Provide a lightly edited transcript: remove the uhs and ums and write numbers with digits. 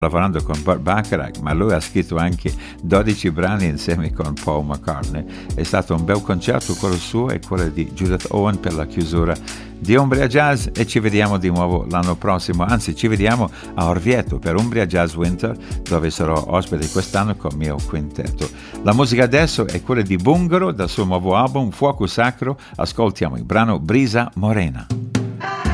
lavorando con Burt Bacharach, ma lui ha scritto anche 12 brani insieme con Paul McCartney. È stato un bel concerto quello suo e quello di Judith Owen per la chiusura di Umbria Jazz, e ci vediamo di nuovo l'anno prossimo, anzi ci vediamo a Orvieto per Umbria Jazz Winter, dove sarò ospite quest'anno con il mio quintetto. La musica adesso è quella di Bungaro dal suo nuovo album Fuoco Sacro. Ascoltiamo il brano Brisa Morena.